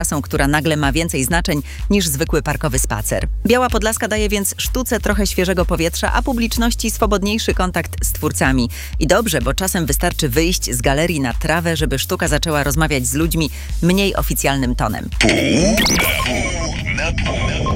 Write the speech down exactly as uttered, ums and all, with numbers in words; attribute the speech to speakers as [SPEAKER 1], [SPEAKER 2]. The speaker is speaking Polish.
[SPEAKER 1] trasą, która nagle ma więcej znaczeń niż zwykły parkowy spacer. Biała Podlaska daje więc sztuce trochę świeżego powietrza, a publiczności swobodniejszy kontakt z twórcami. I dobrze, bo czasem wystarczy wyjść z galerii na trawę, żeby sztuka zaczęła rozmawiać z ludźmi mniej oficjalnym tonem.
[SPEAKER 2] Pół na pół.